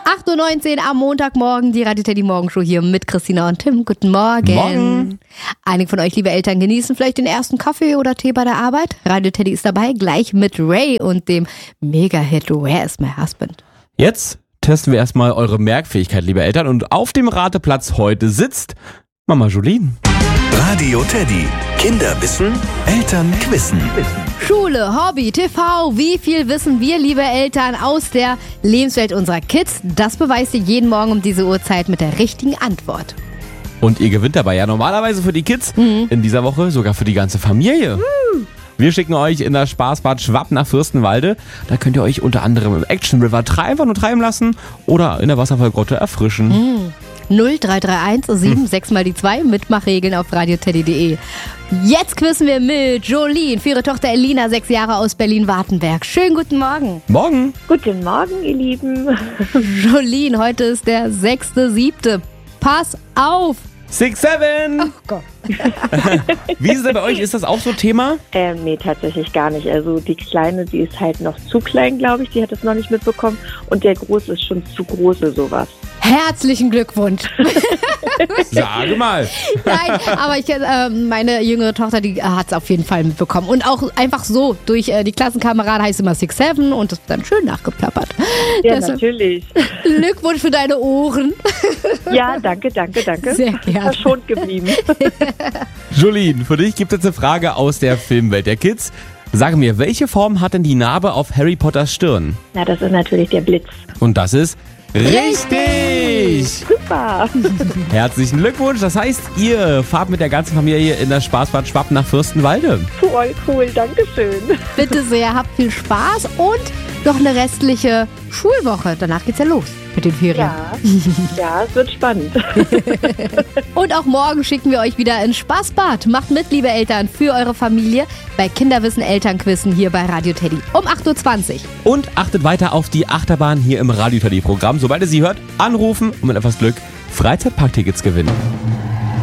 8.19 Uhr am Montagmorgen, die Radio Teddy Morgenshow hier mit Christina und Tim. Guten Morgen. Morgen. Einige von euch, liebe Eltern, genießen vielleicht den ersten Kaffee oder Tee bei der Arbeit. Radio Teddy ist dabei, gleich mit Ray und dem Mega-Hit Where is my husband? Jetzt testen wir erstmal eure Merkfähigkeit, liebe Eltern. Und auf dem Rateplatz heute sitzt Mama Jolene. Radio Teddy. Kinder wissen, Eltern wissen. Schule, Hobby, TV, wie viel wissen wir, liebe Eltern, aus der Lebenswelt unserer Kids? Das beweist ihr jeden Morgen um diese Uhrzeit mit der richtigen Antwort. Und ihr gewinnt dabei ja normalerweise für die Kids, in dieser Woche sogar für die ganze Familie. Wir schicken euch in das Spaßbad Schwapp nach Fürstenwalde. Da könnt ihr euch unter anderem im Action River einfach nur treiben lassen oder in der Wasserfallgrotte erfrischen. 0331 76 mal die 2 Mitmachregeln auf radioteddy.de. Jetzt quizzen wir mit Jolene für ihre Tochter Elina, 6 Jahre aus Berlin-Wartenberg. Schönen guten Morgen. Morgen. Guten Morgen, ihr Lieben. Jolene, heute ist der 6.7. Pass auf. 6, 7. Oh Gott. Wie ist es denn bei euch? Ist das auch so Thema? Nee, tatsächlich gar nicht. Also die Kleine, die ist halt noch zu klein, glaube ich. Die hat es noch nicht mitbekommen. Und der Große ist schon zu groß für sowas. Herzlichen Glückwunsch. Sage mal. Nein, aber meine jüngere Tochter, die hat es auf jeden Fall mitbekommen. Und auch einfach so, durch die Klassenkameraden heißt es immer 6, 7 und das wird dann schön nachgeplappert. Ja, Deshalb natürlich. Glückwunsch für deine Ohren. Ja, danke. Sehr gerne. Verschont geblieben. Jolene, für dich gibt es eine Frage aus der Filmwelt der Kids. Sag mir, welche Form hat denn die Narbe auf Harry Potters Stirn? Na, das ist natürlich der Blitz. Und das ist richtig! Super. Herzlichen Glückwunsch. Das heißt, ihr fahrt mit der ganzen Familie in das Spaßbad Schwapp nach Fürstenwalde. Voll cool, Dankeschön. Bitte sehr, habt viel Spaß und noch eine restliche Schulwoche. Danach geht's ja los mit den Ferien. Ja, es wird spannend. Und auch morgen schicken wir euch wieder ins Spaßbad. Macht mit, liebe Eltern, für eure Familie bei Kinderwissen Elternquizen hier bei Radio Teddy um 8.20 Uhr. Und achtet weiter auf die Achterbahn hier im Radio Teddy Programm. Sobald ihr sie hört, anrufen und mit etwas Glück Freizeitparktickets gewinnen.